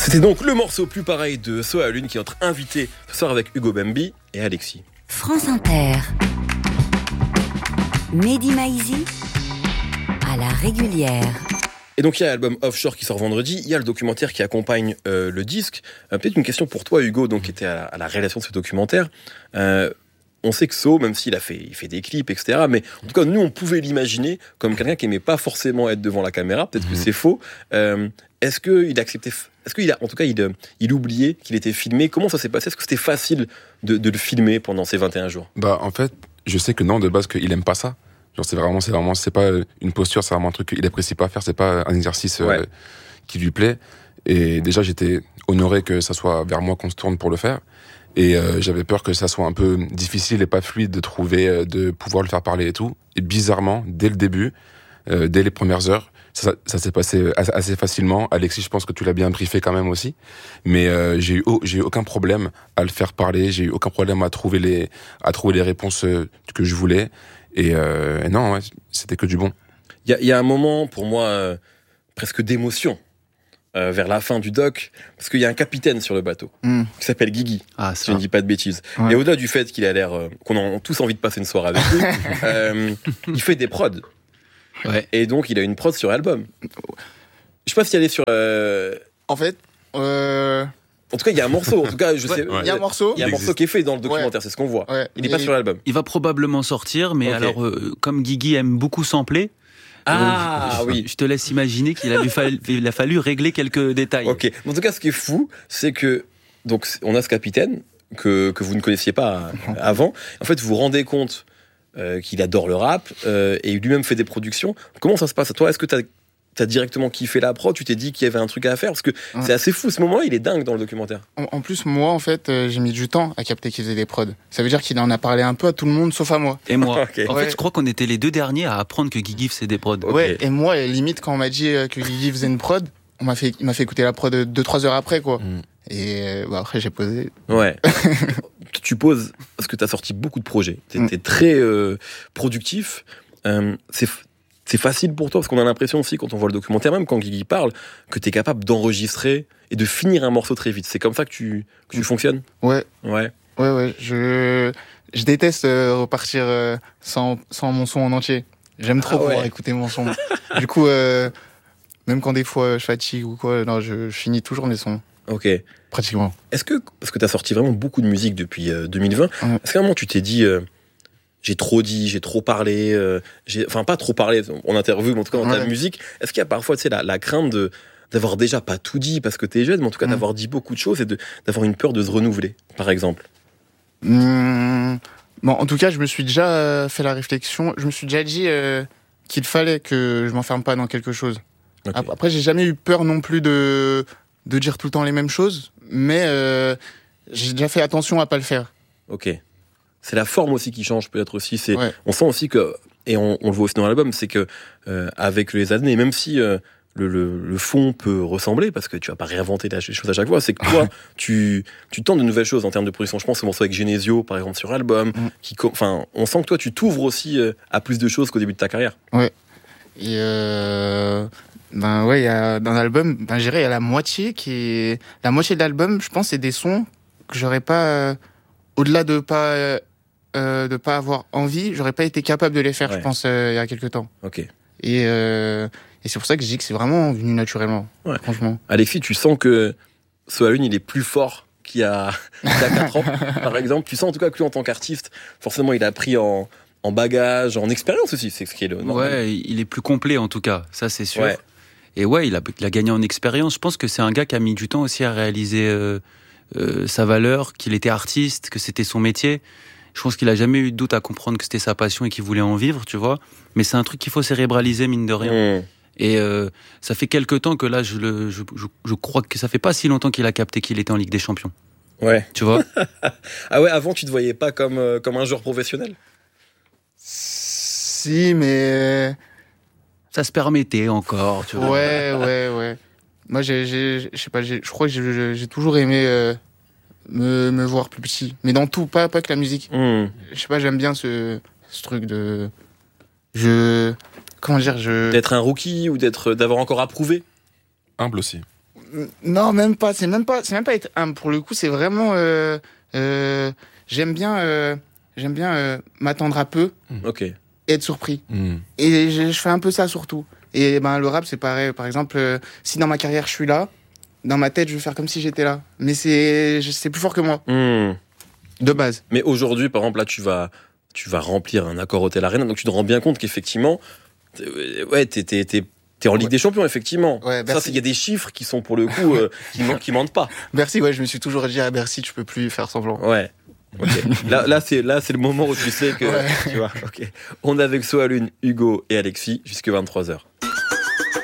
C'était donc le morceau plus pareil de So à Lune qui est notre invité ce soir avec Hugo Bembi et Alexis. France Inter. Mehdi Maizi à la régulière. Et donc il y a l'album Offshore qui sort vendredi, il y a le documentaire qui accompagne le disque. Peut-être une question pour toi Hugo, donc qui était à la réalisation de ce documentaire. On sait que So, même s'il il fait des clips, etc., mais en tout cas nous on pouvait l'imaginer comme quelqu'un qui aimait pas forcément être devant la caméra. Peut-être que c'est faux. Est-ce qu'il acceptait, est-ce qu'il a, en tout cas il oubliait qu'il était filmé? Comment ça s'est passé? Est-ce que c'était facile de le filmer pendant ces 21 jours? Bah en fait, je sais que non, de base qu'il aime pas ça. Genre c'est pas une posture, c'est vraiment un truc qu'il apprécie pas faire, c'est pas un exercice qui lui plaît. Et déjà j'étais honoré que ça soit vers moi qu'on se tourne pour le faire. Et j'avais peur que ça soit un peu difficile et pas fluide de pouvoir le faire parler et tout. Et bizarrement, dès le début, dès les premières heures, ça s'est passé assez facilement. Alexis, je pense que tu l'as bien briefé quand même aussi. Mais j'ai eu aucun problème à le faire parler. J'ai eu aucun problème à trouver les réponses que je voulais. Et non, c'était que du bon. Il y a un moment pour moi presque d'émotion. Vers la fin du doc, parce qu'il y a un capitaine sur le bateau qui s'appelle Guigui, si je ne dis pas de bêtises. Ouais. Et au-delà du fait qu'il a l'air qu'on a tous envie de passer une soirée avec lui, il fait des prods. Ouais. Et donc il a une prod sur l'album. Je sais pas si elle est sur. En fait. En tout cas, il y a un morceau. En tout cas, je sais. Il y a un morceau. Il y a un morceau qui est fait dans le documentaire, c'est ce qu'on voit. Ouais. Il n'est pas sur l'album. Il va probablement sortir, mais alors comme Guigui aime beaucoup sampler. Oui. Je te laisse imaginer qu'il a fallu régler quelques détails. Ok. En tout cas, ce qui est fou, c'est que donc on a ce capitaine que vous ne connaissiez pas avant. En fait, vous vous rendez compte qu'il adore le rap et lui-même fait des productions. Comment ça se passe? Toi, est-ce que t'as directement kiffé la prod? Tu t'es dit qu'il y avait un truc à faire? Parce que c'est assez fou, ce moment-là, il est dingue dans le documentaire. En plus, moi, en fait, j'ai mis du temps à capter qu'il faisait des prods. Ça veut dire qu'il en a parlé un peu à tout le monde, sauf à moi. Et moi. En fait, je crois qu'on était les deux derniers à apprendre que Guigui faisait des prods. Ouais, et moi, limite, quand on m'a dit que Guigui faisait une prod, il m'a fait écouter la prod 2-3 heures après, quoi. Et après, j'ai posé. Ouais. Tu poses, parce que t'as sorti beaucoup de projets. T'es très productif. C'est facile pour toi, parce qu'on a l'impression aussi, quand on voit le documentaire, même quand Guigui parle, que t'es capable d'enregistrer et de finir un morceau très vite. C'est comme ça que tu fonctionnes? Ouais. Je déteste repartir sans mon son en entier. J'aime trop pouvoir écouter mon son. Du coup, même quand des fois je fatigue ou quoi, non, je finis toujours mes sons. Ok. Pratiquement. Est-ce que, parce que t'as sorti vraiment beaucoup de musique depuis 2020, est-ce qu'à un moment tu t'es dit... j'ai trop dit, j'ai trop parlé, enfin pas trop parlé en interview, mais en tout cas dans ta musique. Est-ce qu'il y a parfois, tu sais, la crainte d'avoir déjà pas tout dit parce que t'es jeune, mais en tout cas d'avoir dit beaucoup de choses et d'avoir une peur de se renouveler, par exemple? Bon, en tout cas, je me suis déjà fait la réflexion. Je me suis déjà dit qu'il fallait que je m'enferme pas dans quelque chose. Okay. Après, j'ai jamais eu peur non plus de dire tout le temps les mêmes choses, mais j'ai déjà fait attention à pas le faire. Ok. C'est la forme aussi qui change peut-être aussi. On sent aussi que, et on le voit aussi dans l'album, c'est que avec les années, même si le fond peut ressembler, parce que tu vas pas réinventer les choses à chaque fois, c'est que toi, tu tentes de nouvelles choses en termes de production. Je pense au morceau avec Genesio, par exemple, sur l'album. On sent que toi, tu t'ouvres aussi à plus de choses qu'au début de ta carrière. Ouais. Et il y a dans l'album, je dirais, il y a la moitié de l'album, je pense, c'est des sons que j'aurais pas, au-delà de pas avoir envie, j'aurais pas été capable de les faire, je pense, il y a quelques temps. Ok. Et c'est pour ça que je dis que c'est vraiment venu naturellement, franchement. Alexis, tu sens que So à Lune, il est plus fort qu'il y a 4 ans, par exemple. Tu sens en tout cas que lui, en tant qu'artiste, forcément, il a pris en bagage, en expérience aussi, c'est ce qui est le normal. Ouais, il est plus complet en tout cas, ça c'est sûr. Ouais. Et il a gagné en expérience. Je pense que c'est un gars qui a mis du temps aussi à réaliser sa valeur, qu'il était artiste, que c'était son métier. Je pense qu'il a jamais eu de doute à comprendre que c'était sa passion et qu'il voulait en vivre, tu vois. Mais c'est un truc qu'il faut cérébraliser, mine de rien. Et ça fait quelques temps que là, je crois que ça fait pas si longtemps qu'il a capté qu'il était en Ligue des Champions. Ouais. Tu vois. Ah ouais, avant tu te voyais pas comme un joueur professionnel? Si, mais ça se permettait encore, tu vois. Ouais. Moi, je sais pas, je crois que j'ai toujours aimé me voir plus petit, mais dans tout, pas que la musique. Je sais pas, j'aime bien ce truc de d'être un rookie ou d'avoir encore à prouver. Humble aussi. Non, même pas. C'est même pas être humble. Pour le coup, c'est vraiment. J'aime bien m'attendre à peu. Ok. Et être surpris. Et je fais un peu ça surtout. Et le rap, c'est pareil. Par exemple, si dans ma carrière je suis là, dans ma tête, je vais faire comme si j'étais là. Mais c'est plus fort que moi. De base. Mais aujourd'hui, par exemple, là, tu vas remplir un Accor Hotel Arena, donc tu te rends bien compte qu'effectivement, t'es en Ligue des Champions, effectivement. Ouais, ça, il y a des chiffres qui sont pour le coup qui mentent pas. Bercy, je me suis toujours dit à Bercy, tu peux plus faire semblant. Ouais. Okay. Là, c'est le moment où tu sais que tu vois. Ok. On est avec Soalune, Hugo et Alexis jusque 23h.